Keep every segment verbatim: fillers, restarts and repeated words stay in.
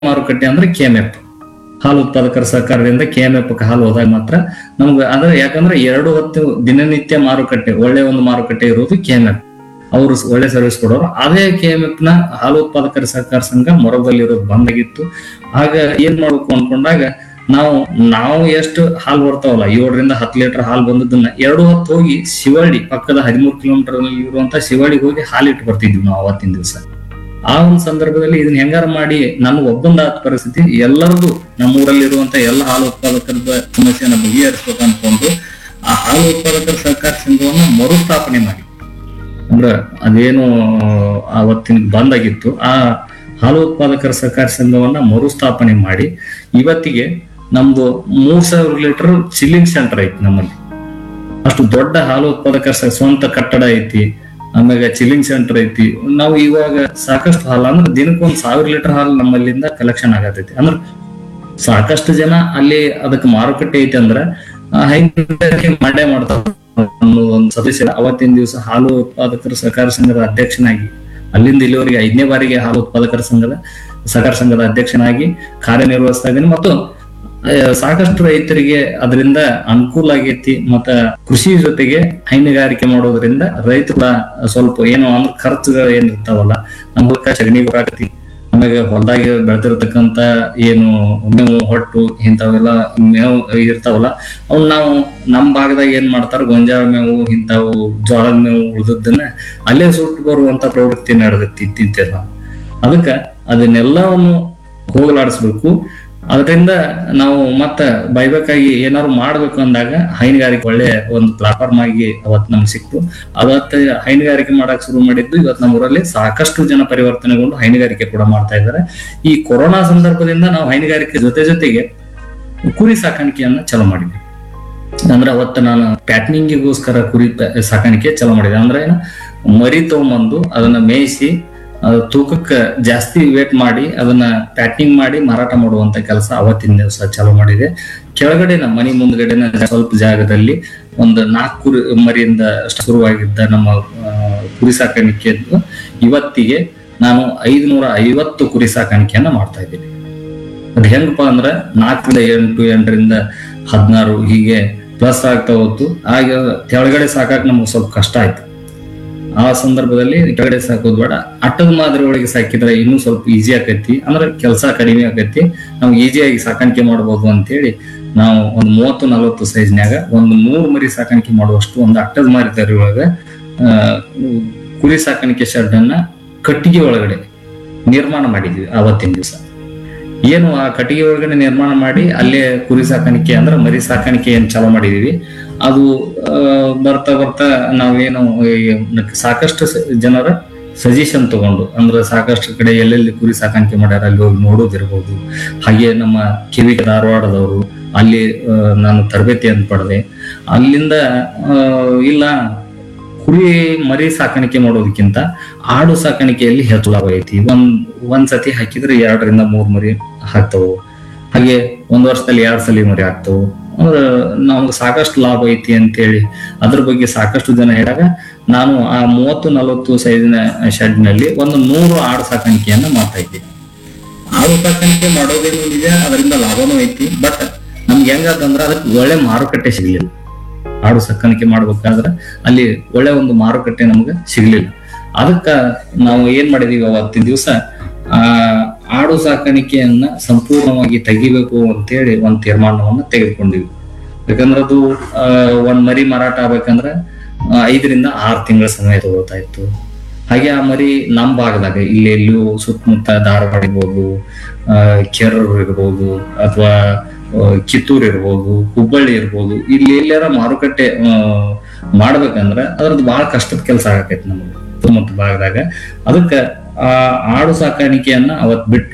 ಮಾರುಕಟ್ಟೆ ಅಂದ್ರೆ K M F ಹಾಲು ಉತ್ಪಾದಕರ ಸಹಕಾರದಿಂದ ಕೆ ಎಂ ಎಫ್ ಹಾಲು ಹೋದಾಗ ಮಾತ್ರ ನಮ್ಗೆ ಅಂದ್ರೆ ಯಾಕಂದ್ರೆ ಎರಡು ಹೊತ್ತು ದಿನನಿತ್ಯ ಮಾರುಕಟ್ಟೆ ಒಳ್ಳೆ ಒಂದು ಮಾರುಕಟ್ಟೆ ಇರೋದು ಕೆ ಎಂ ಎಫ್. ಅವರು ಒಳ್ಳೆ ಸರ್ವಿಸ್ ಕೊಡೋರು. ಅದೇ ಕೆ ಎಂ ಎಫ್ ನ ಹಾಲು ಉತ್ಪಾದಕರ ಸಹಕಾರ ಸಂಘ ಮೊರಬಲ್ಲಿರೋದು ಬಂದಾಗಿತ್ತು. ಆಗ ಏನ್ ಮಾಡ್ಬೇಕು ಅನ್ಕೊಂಡಾಗ ನಾವು ನಾವು ಎಷ್ಟು ಹಾಲು ಬರ್ತಾವಲ್ಲ ಏಳರಿಂದ ಹತ್ತು ಲೀಟರ್ ಹಾಲು ಬಂದದನ್ನ ಎರಡು ಹೊತ್ತು ಹೋಗಿ ಶಿವಳ್ಳಿ ಪಕ್ಕದ ಹದಿಮೂರು ಕಿಲೋಮೀಟರ್ ಇರುವಂತ ಶಿವಳ್ಳಿಗೆ ಹೋಗಿ ಹಾಲು ಇಟ್ಟು ಬರ್ತಿದ್ವಿ ನಾವು ಅವತ್ತಿನ ದಿವಸ. ಆ ಒಂದು ಸಂದರ್ಭದಲ್ಲಿ ಇದನ್ನ ಹೆಂಗಾರ ಮಾಡಿ ನನ್ಗೆ ಒಬ್ಬಂದಾದ ಪರಿಸ್ಥಿತಿ ಎಲ್ಲರದು ನಮ್ಮೂರಲ್ಲಿ ಇರುವಂತ ಎಲ್ಲ ಹಾಲು ಉತ್ಪಾದಕರ ಸಮಸ್ಯೆಯನ್ನ ಬಗೆಹರಿಸ್ಬೇಕು ಅನ್ಕೊಂಡು ಆ ಹಾಲು ಉತ್ಪಾದಕರ ಸಹಕಾರ ಸಂಘವನ್ನ ಮರುಸ್ಥಾಪನೆ ಮಾಡಿ, ಅಂದ್ರ ಅದೇನು ಅವತ್ತಿನ ಬಂದಾಗಿತ್ತು ಆ ಹಾಲು ಉತ್ಪಾದಕರ ಸಹಕಾರ ಸಂಘವನ್ನ ಮರುಸ್ಥಾಪನೆ ಮಾಡಿ ಇವತ್ತಿಗೆ ನಮ್ದು ಮೂರ್ ಸಾವಿರ ಲೀಟರ್ ಚಿಲ್ಲಿಂಗ್ ಸೆಂಟರ್ ಐತಿ ನಮ್ಮಲ್ಲಿ. ಅಷ್ಟು ದೊಡ್ಡ ಹಾಲು ಉತ್ಪಾದಕರ ಸ್ವಂತ ಕಟ್ಟಡ ಐತಿ, ಆಮ್ಯಾಗ ಚಿಲ್ಲಿಂಗ್ ಸೆಂಟರ್ ಐತಿ. ನಾವು ಇವಾಗ ಸಾಕಷ್ಟು ಹಾಲು ಅಂದ್ರೆ ದಿನಕ್ಕೊಂದ್ ಸಾವಿರ ಲೀಟರ್ ಹಾಲು ನಮ್ಮಲ್ಲಿಂದ ಕಲೆಕ್ಷನ್ ಆಗತೈತಿ. ಅಂದ್ರ ಸಾಕಷ್ಟು ಜನ ಅಲ್ಲಿ ಅದಕ್ಕೆ ಮಾರುಕಟ್ಟೆ ಐತಿ ಅಂದ್ರ ಹೈನುಗಾರಿಕೆ ಮಾಡೇ ಮಾಡ್ತಾರ ಅನ್ನೋ ಒಂದು ಸದಸ್ಯ. ಅವತ್ತಿನ ದಿವಸ ಹಾಲು ಉತ್ಪಾದಕರ ಸಹಕಾರ ಸಂಘದ ಅಧ್ಯಕ್ಷನಾಗಿ ಅಲ್ಲಿಂದ ಇಲ್ಲಿವರೆಗೆ ಐದನೇ ಬಾರಿಗೆ ಹಾಲು ಉತ್ಪಾದಕರ ಸಂಘದ ಸಹಕಾರ ಸಂಘದ ಅಧ್ಯಕ್ಷನಾಗಿ ಕಾರ್ಯನಿರ್ವಹಿಸ್ತಾ ಇದ್ದೀನಿ. ಮತ್ತು ಸಾಕಷ್ಟು ರೈತರಿಗೆ ಅದರಿಂದ ಅನುಕೂಲ ಆಗೈತಿ. ಮತ್ತ ಕೃಷಿ ಜೊತೆಗೆ ಹೈನುಗಾರಿಕೆ ಮಾಡೋದ್ರಿಂದ ರೈತರ ಸ್ವಲ್ಪ ಏನು ಅಂದ್ರೆ ಖರ್ಚುಗಳು ಏನ್ ಇರ್ತಾವಲ್ಲ, ನಮ್ಮ ಮೂಲಕ ಸಗಣಿ ಬರಾಕತಿ, ಆಮೇಲೆ ಹೊಲದಾಗಿ ಬೆಳೆದಿರ್ತಕ್ಕಂತ ಏನು ಮೇವು ಹೊಟ್ಟು ಇಂಥವೆಲ್ಲ ಮೇವು ಇರ್ತಾವಲ್ಲ ಅವ್ನ ನಾವು ನಮ್ ಭಾಗದಾಗ ಏನ್ ಮಾಡ್ತಾರ ಗೊಂಜಾಳ ಮೇವು ಇಂಥವು ಜೋಳದ ಮೇವು ಉಳಿದದ್ದನ್ನ ಅಲ್ಲೇ ಸುಟ್ಟು ಬರುವಂತ ಪ್ರವೃತ್ತಿ ನಡೆದೈತಿ ಇತ್ತೀಚೆಲ್ಲ. ಅದಕ್ಕ ಅದನ್ನೆಲ್ಲವನ್ನು ಹೋಗಲಾಡಿಸ್ಬೇಕು. ಅದರಿಂದ ನಾವು ಮತ್ತ ಬೈಬೇಕಾಗಿ ಏನಾದ್ರು ಮಾಡ್ಬೇಕು ಅಂದಾಗ ಹೈನುಗಾರಿಕೆ ಒಳ್ಳೆ ಒಂದು ಪ್ಲಾಟ್ಫಾರ್ಮ್ ಆಗಿ ಅವತ್ ನಮ್ಗೆ ಸಿಕ್ತು. ಅವತ್ತ ಹೈನುಗಾರಿಕೆ ಮಾಡಕ್ ಶುರು ಮಾಡಿದ್ದು ಇವತ್ತು ನಮ್ಮ ಊರಲ್ಲಿ ಸಾಕಷ್ಟು ಜನ ಪರಿವರ್ತನೆಗೊಂಡು ಹೈನುಗಾರಿಕೆ ಕೂಡ ಮಾಡ್ತಾ ಇದ್ದಾರೆ. ಈ ಕೊರೋನಾ ಸಂದರ್ಭದಿಂದ ನಾವು ಹೈನುಗಾರಿಕೆ ಜೊತೆ ಜೊತೆಗೆ ಕುರಿ ಸಾಕಾಣಿಕೆಯನ್ನ ಚಲೋ ಮಾಡಿದ್ವಿ. ಅಂದ್ರೆ ಅವತ್ತು ನಾನು ಪ್ಯಾಟ್ನಿಂಗಿಗೋಸ್ಕರ ಕುರಿ ಸಾಕಾಣಿಕೆ ಚಲೋ ಮಾಡಿದೆ. ಅಂದ್ರೆ ಏನು ಮರಿ ತಗೊಂಬಂದು ಅದನ್ನ ಮೇಯಿಸಿ ತೂಕಕ್ಕೆ ಜಾಸ್ತಿ ವೇಟ್ ಮಾಡಿ ಅದನ್ನ ಪ್ಯಾಕಿಂಗ್ ಮಾಡಿ ಮಾರಾಟ ಮಾಡುವಂತ ಕೆಲಸ ಅವತ್ತಿನ ದಿವಸ ಚಾಲೂ ಮಾಡಿದೆ. ಕೆಳಗಡೆ ನಮ್ಮ ಮನೆ ಮುಂದ್ಗಡೆನ ಸ್ವಲ್ಪ ಜಾಗದಲ್ಲಿ ಒಂದು ನಾಲ್ಕು ಕುರಿ ಮರಿಯಿಂದ ಶುರುವಾಗಿದ್ದ ನಮ್ಮ ಕುರಿ ಸಾಕಾಣಿಕೆ ಇವತ್ತಿಗೆ ನಾನು ಐದುನೂರ ಐವತ್ತು ಕುರಿ ಸಾಕಾಣಿಕೆಯನ್ನ ಮಾಡ್ತಾ ಇದ್ದೀನಿ. ಅದ್ ಹೆಂಗಪ್ಪ ಅಂದ್ರ ನಾಲ್ಕರಿಂದ ಎಂಟು ಎಂಟರಿಂದ ಹದಿನಾರು ಹೀಗೆ ಪ್ಲಸ್ ಆಗ್ತಾ ಹೋತು. ಆಗ ಕೆಳಗಡೆ ಸಾಕಾಕ್ ನಮ್ಗೆ ಸ್ವಲ್ಪ ಕಷ್ಟ ಆಯ್ತು. ಆ ಸಂದರ್ಭದಲ್ಲಿ ಕೆಳಗಡೆ ಸಾಕೋದ್ ಬೇಡ, ಅಟ್ಟದ ಮಾದರಿ ಒಳಗೆ ಸಾಕಿದ್ರೆ ಇನ್ನೂ ಸ್ವಲ್ಪ ಈಸಿ ಆಕೈತಿ, ಅಂದ್ರೆ ಕೆಲಸ ಕಡಿಮೆ ಆಕೈತಿ, ನಾವು ಈಸಿಯಾಗಿ ಸಾಕಾಣಿಕೆ ಮಾಡ್ಬೋದು ಅಂತೇಳಿ ನಾವು ಒಂದು ಮೂವತ್ತು ನಲ್ವತ್ತು ಸೈಜ್ನ್ಯಾಗ ಒಂದು ನೂರು ಮರಿ ಸಾಕಾಣಿಕೆ ಮಾಡುವಷ್ಟು ಒಂದು ಅಟ್ಟದ ಮಾದರಿ ಒಳಗೆ ಅಹ್ ಕುರಿ ಸಾಕಾಣಿಕೆ ಶೆಡ್ ಅನ್ನ ಕಟ್ಟಿಗೆ ಒಳಗಡೆ ನಿರ್ಮಾಣ ಮಾಡಿದ್ವಿ. ಅವತ್ತಿನ ದಿವಸ ಏನು ಆ ಕಟ್ಟಿಗೆ ಒಳಗಡೆ ನಿರ್ಮಾಣ ಮಾಡಿ ಅಲ್ಲೇ ಕುರಿ ಸಾಕಾಣಿಕೆ ಅಂದ್ರೆ ಮರಿ ಸಾಕಾಣಿಕೆ ಏನ್ ಚಾಲೂ ಮಾಡಿದೀವಿ. ಅದು ಬರ್ತಾ ಬರ್ತಾ ನಾವೇನು ಸಾಕಷ್ಟು ಜನರ ಸಜೆಷನ್ ತಗೊಂಡು ಅಂದ್ರೆ ಸಾಕಷ್ಟು ಕಡೆ ಎಲ್ಲೆಲ್ಲಿ ಕುರಿ ಸಾಕಾಣಿಕೆ ಮಾಡ್ಯಾರ ಅಲ್ಲಿ ಹೋಗಿ ನೋಡೋದಿರ್ಬೋದು. ಹಾಗೆ ನಮ್ಮ ಕಿವಿ ಧಾರವಾಡದವರು ಅಲ್ಲಿ ನಾನು ತರಬೇತಿಯನ್ನು ಪಡೆದೆ. ಅಲ್ಲಿಂದ ಇಲ್ಲ ಕುರಿ ಮರಿ ಸಾಕಾಣಿಕೆ ಮಾಡೋದಕ್ಕಿಂತ ಆಡು ಸಾಕಾಣಿಕೆಯಲ್ಲಿ ಹೆಚ್ಚು ಲಾಭ ಐತಿ. ಒಂದ್ ಒಂದ್ ಸತಿ ಹಾಕಿದ್ರೆ ಎರಡರಿಂದ ಮೂರ್ ಮರಿ ಹಾಕ್ತವು, ಹಾಗೆ ಒಂದ್ ವರ್ಷದಲ್ಲಿ ಎರಡ್ ಸಲ ಮರಿ ಹಾಕ್ತವು. ಅಂದ್ರೆ ನಮ್ಗೆ ಸಾಕಷ್ಟು ಲಾಭ ಐತಿ ಅಂತೇಳಿ ಅದ್ರ ಬಗ್ಗೆ ಸಾಕಷ್ಟು ಜನ ಹೇಳಿದಾಗ ನಾನು ಆ ಮೂವತ್ತು ನಲವತ್ತು ಸೈಜಿನ ಶೆಡ್ ನಲ್ಲಿ ಒಂದು ನೂರು ಆಡು ಸಾಕಾಣಿಕೆಯನ್ನ ಮಾಡ್ತಾ ಇದ್ದೀನಿ. ಆಡು ಸಾಕಾಣಿಕೆ ಮಾಡೋದೇನು ನಿಜ, ಅದರಿಂದ ಲಾಭನೂ ಐತಿ. ಬಟ್ ನಮ್ಗೆ ಹೆಂಗಂದ್ರೆ ಅದಕ್ಕೆ ಒಳ್ಳೆ ಮಾರುಕಟ್ಟೆ ಸಿಗ್ಲಿಲ್ಲ. ಆಡು ಸಾಕಾಣಿಕೆ ಮಾಡ್ಬೇಕಾದ್ರೆ ಅಲ್ಲಿ ಒಳ್ಳೆ ಒಂದು ಮಾರುಕಟ್ಟೆ ನಮ್ಗೆ ಸಿಗ್ಲಿಲ್ಲ. ಅದಕ್ಕ ನಾವು ಏನ್ ಮಾಡಿದೀವಿ ಅವತ್ತಿನ ದಿವಸ ಆ ಆಡು ಸಾಕಾಣಿಕೆಯನ್ನ ಸಂಪೂರ್ಣವಾಗಿ ತೆಗಿಬೇಕು ಅಂತೇಳಿ ಒಂದ್ ತೀರ್ಮಾನವನ್ನ ತೆಗೆದುಕೊಂಡಿವಿ. ಯಾಕಂದ್ರೆ ಅದು ಅಹ್ ಒಂದ್ ಮರಿ ಮಾರಾಟ ಆಗ್ಬೇಕಂದ್ರೆ ಐದರಿಂದ ಆರು ತಿಂಗಳ ಸಮಯ ತಗೋತಾ ಇತ್ತು. ಹಾಗೆ ಆ ಮರಿ ನಮ್ ಭಾಗದಾಗ ಇಲ್ಲಿ ಎಲ್ಲೂ ಸುತ್ತಮುತ್ತ ಧಾರವಾಡ ಇರ್ಬೋದು, ಅಹ್ ಕೆರೂರು ಇರ್ಬೋದು, ಅಥವಾ ಕಿತ್ತೂರ್ ಇರ್ಬೋದು, ಹುಬ್ಬಳ್ಳಿ ಇರ್ಬೋದು, ಇಲ್ಲಿ ಎಲ್ಲಾರ ಮಾರುಕಟ್ಟೆ ಅಹ್ ಮಾಡ್ಬೇಕಂದ್ರ ಅದ್ರದ್ದು ಬಹಳ ಕಷ್ಟದ ಕೆಲಸ ಆಗತೈತಿ ನಮ್ಗೆ ಸುತ್ತಮುತ್ತ ಭಾಗದಾಗ. ಅದಕ್ಕ ಆ ಆಡು ಸಾಕಾಣಿಕೆಯನ್ನ ಅವತ್ ಬಿಟ್ಟು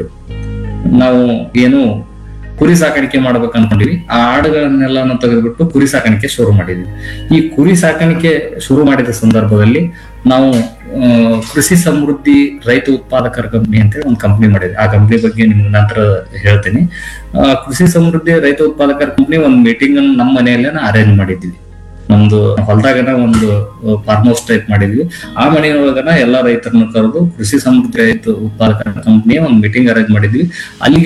ನಾವು ಏನು ಕುರಿ ಸಾಕಾಣಿಕೆ ಮಾಡ್ಬೇಕು ಅನ್ಕೊಂಡಿವಿ. ಆ ಆಡುಗಳನ್ನೆಲ್ಲ ತೆಗೆದ್ಬಿಟ್ಟು ಕುರಿ ಸಾಕಾಣಿಕೆ ಶುರು ಮಾಡಿದ್ವಿ. ಈ ಕುರಿ ಸಾಕಾಣಿಕೆ ಶುರು ಮಾಡಿದ ಸಂದರ್ಭದಲ್ಲಿ ನಾವು ಅಹ್ ಕೃಷಿ ಸಮೃದ್ಧಿ ರೈತ ಉತ್ಪಾದಕರ ಕಂಪನಿ ಅಂತೇಳಿ ಒಂದು ಕಂಪನಿ ಮಾಡಿದ್ವಿ. ಆ ಕಂಪನಿ ಬಗ್ಗೆ ನಿಮ್ಗೆ ನಂತರ ಹೇಳ್ತೀನಿ. ಆ ಕೃಷಿ ಸಮೃದ್ಧಿ ರೈತ ಉತ್ಪಾದಕರ ಕಂಪನಿ ಒಂದು ಮೀಟಿಂಗ್ ಅನ್ನು ನಮ್ಮ ಮನೆಯಲ್ಲೇ ಅರೇಂಜ್ ಮಾಡಿದ್ವಿ. ನಮ್ದು ಹೊಲದಾಗನ ಒಂದು ಫಾರ್ಮ್ ಹೌಸ್ ಟೈಪ್ ಮಾಡಿದ್ವಿ. ಆ ಮನೆಯೊಳಗನ ಎಲ್ಲಾ ರೈತರನ್ನ ಕರೆದು ಕೃಷಿ ಸಮೃದ್ಧಿ ರೈತ ಉತ್ಪಾದಕ ಕಂಪನಿಯ ಒಂದು ಮೀಟಿಂಗ್ ಅರೇಂಜ್ ಮಾಡಿದ್ವಿ. ಅಲ್ಲಿ